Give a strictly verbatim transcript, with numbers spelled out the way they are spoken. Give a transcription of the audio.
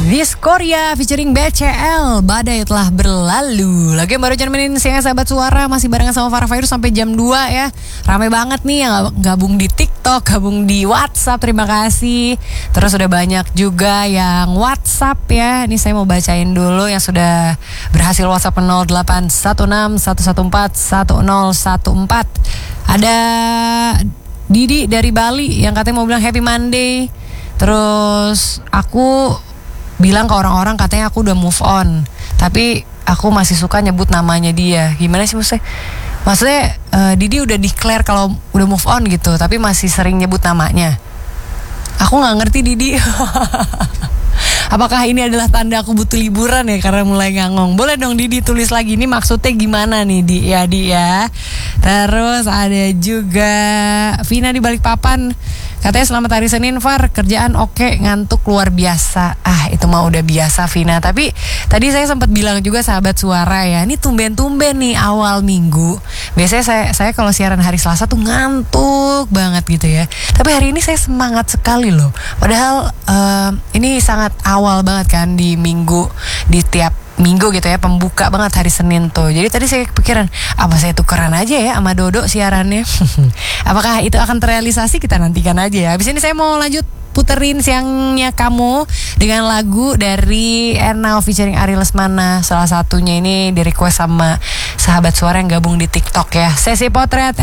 This Korea featuring B C L, Badai Telah Berlalu. Lagi yang baru nemenin siang sahabat suara, masih barengan sama Farah Fairuz sampai jam dua ya. Rame banget nih yang gabung di TikTok, gabung di WhatsApp, terima kasih. Terus udah banyak juga yang WhatsApp ya. Ini saya mau bacain dulu yang sudah berhasil WhatsApp nol delapan satu enam satu satu empat satu nol satu empat. Ada Didi dari Bali yang katanya mau bilang Happy Monday. Terus aku bilang ke orang-orang katanya aku udah move on, tapi aku masih suka nyebut namanya dia. Gimana sih maksudnya? Maksudnya uh, Didi udah declare kalau udah move on gitu, tapi masih sering nyebut namanya. Aku nggak ngerti Didi. Apakah ini adalah tanda aku butuh liburan ya karena mulai ngangong? Boleh dong Didi tulis lagi, ini maksudnya gimana nih Di ya Di ya. Terus ada juga Vina di Balikpapan, katanya selamat hari Senin Far, kerjaan oke, ngantuk luar biasa. Ah itu mah udah biasa Vina. Tapi tadi saya sempat bilang juga sahabat suara ya, ini tumben-tumben nih awal minggu. Biasanya saya saya kalau siaran hari Selasa tuh ngantuk banget gitu ya. Tapi hari ini saya semangat sekali loh. Padahal uh, ini sangat awal banget kan di minggu, di tiap minggu gitu ya, pembuka banget hari Senin tuh. Jadi tadi saya kepikiran, apa saya tukeran aja ya sama Dodo siarannya. Apakah itu akan terrealisasi, kita nantikan aja ya. Habis ini saya mau lanjut puterin siangnya kamu dengan lagu dari Ernal featuring Ari Lesmana. Salah satunya ini di request sama sahabat suara yang gabung di TikTok ya. Sesi potret